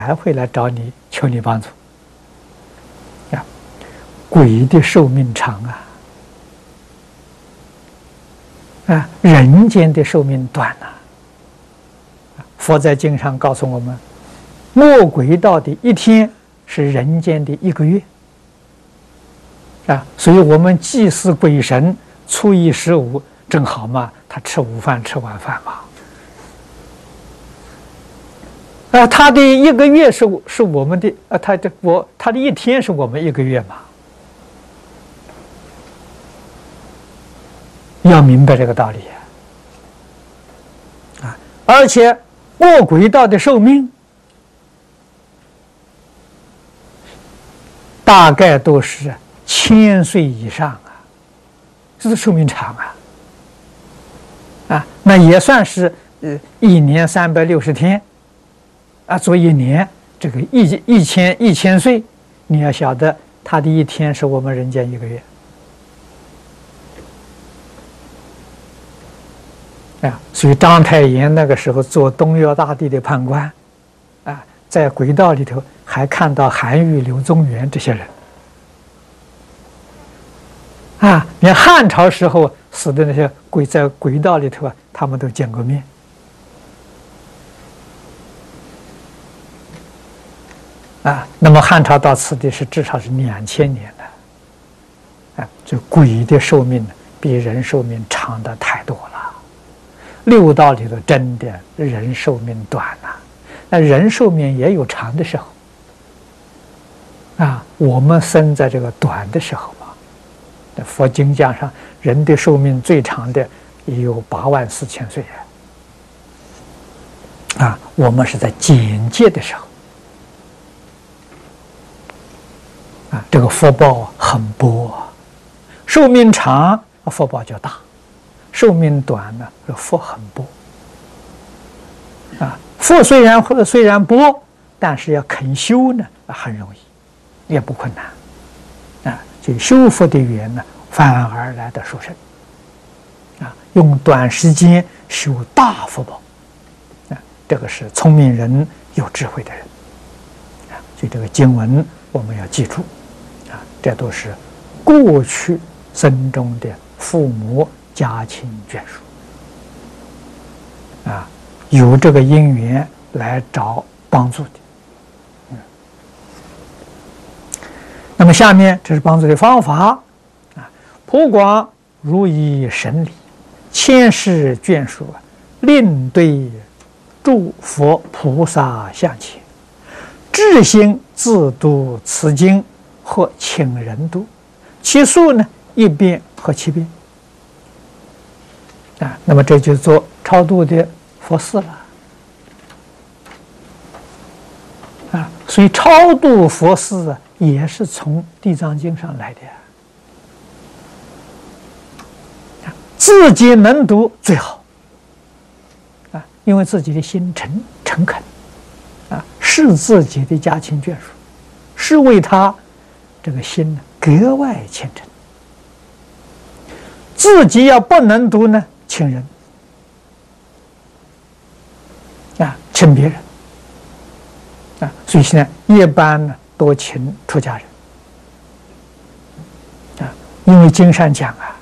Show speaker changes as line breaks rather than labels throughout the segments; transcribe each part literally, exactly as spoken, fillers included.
还会来找你求你帮助。啊，鬼的寿命长啊，啊，人间的寿命短呐、啊。佛在经上告诉我们，魔鬼道的一天是人间的一个月。啊，所以我们祭祀鬼神，初一十五正好嘛，他吃午饭吃晚饭嘛。啊，他的一个月是是我们的啊，他的我他的一天是我们一个月嘛。要明白这个道理啊！啊，而且魔鬼道的寿命大概都是千岁以上啊，这是寿命长啊！啊，那也算是呃一年三百六十天。啊，做一年，这个一一千一千岁，你要晓得，他的一天是我们人间一个月。啊，所以章太炎那个时候做东岳大帝的判官，啊，在轨道里头还看到韩愈、柳宗元这些人。啊，连汉朝时候死的那些鬼在轨道里头啊，他们都见过面。啊，那么汉朝到此地是至少是两千年的，啊，这鬼的寿命比人寿命长的太多了。六道里头真的人寿命短呐、啊，那人寿命也有长的时候。啊，我们生在这个短的时候嘛，在佛经讲上，人的寿命最长的也有八万四千岁啊。啊，我们是在简介的时候。啊，这个福报很薄，寿命长，福报就大；寿命短呢，这福很薄。啊，福虽然虽然薄，但是要肯修呢，很容易，也不困难。啊，就修福的缘呢，反而来得殊胜。啊，用短时间修大福报，啊，这个是聪明人、有智慧的人。啊，所以这个经文我们要记住。这都是过去生中的父母家亲眷属啊，有这个因缘来找帮助的。嗯，那么下面这是帮助的方法啊，普广如以神理，千世眷属令对诸佛菩萨像前，至心自读此经。或请人读，其数呢一遍或七遍啊。那么这就做超度的佛事了啊。所以超度佛事啊，也是从《地藏经》上来的啊。自己能读最好啊，因为自己的心诚诚恳啊，是自己的家亲眷属，是为他。这个心呢，格外虔诚。自己要不能读呢，请人啊，请别人啊。所以现在一般呢，多请出家人啊，因为经上讲啊，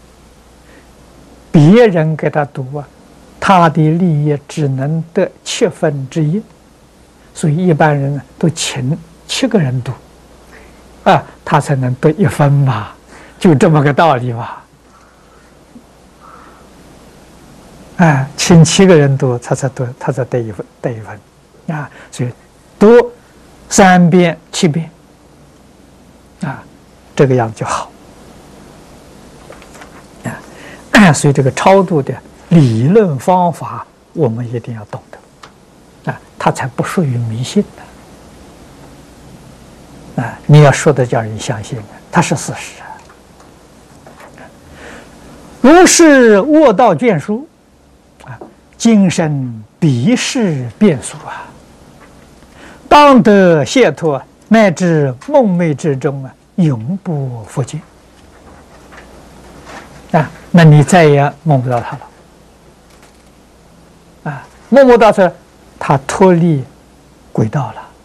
别人给他读啊，他的利益只能得七分之一，所以一般人呢，都请七个人读。啊，他才能得一分嘛，就这么个道理吧。哎，请七个人读，他才得，他才得一分，得一分啊。所以读三遍、七遍啊，这个样就好啊。所以这个超度的理论方法，我们一定要懂得啊，它才不属于迷信的。啊，你要说的叫人相信，它是事实啊。如是卧道眷属啊，今生彼世变属啊，当得解脱，乃至梦寐之中啊，永不复见啊。那你再也梦不到他了啊，梦不到他，他脱离轨道了。